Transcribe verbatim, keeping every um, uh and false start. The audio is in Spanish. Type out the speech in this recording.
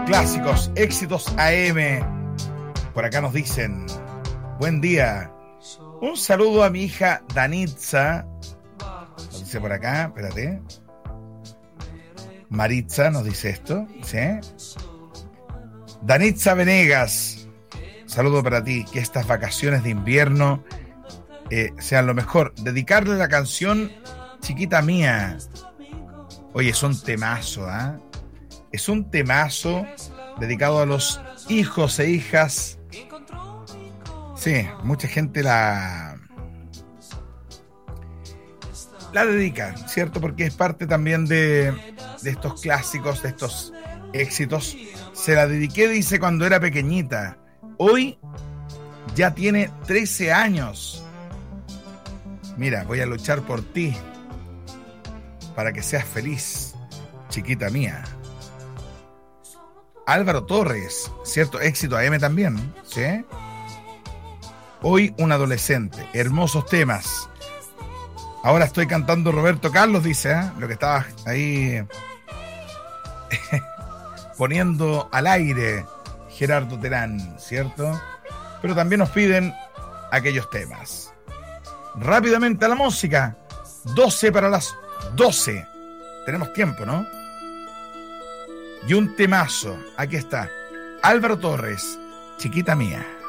Clásicos, éxitos A M. Por acá nos dicen, buen día. Un saludo a mi hija Danitza. Nos dice por acá, espérate. Maritza nos dice esto, ¿sí? Danitza Venegas, saludo para ti. Que estas vacaciones de invierno eh, sean lo mejor. Dedicarle la canción Chiquita Mía. Oye, es un temazo, ¿ah? ¿eh? Es un temazo dedicado a los hijos e hijas. Sí, mucha gente la la dedica, ¿cierto? Porque es parte también de, de estos clásicos, de estos éxitos. Se la dediqué, dice, cuando era pequeñita. Hoy ya tiene trece años. Mira, voy a luchar por ti para que seas feliz, chiquita mía. Álvaro Torres, cierto, éxito A M también, ¿sí? Hoy un adolescente, hermosos temas. Ahora estoy cantando Roberto Carlos, dice, ¿eh? Lo que estaba ahí poniendo al aire Gerardo Terán, ¿cierto? Pero también nos piden aquellos temas. Rápidamente a la música, doce para las doce. Tenemos tiempo, ¿no? Y un temazo, aquí está, Álvaro Torres, Chiquita Mía.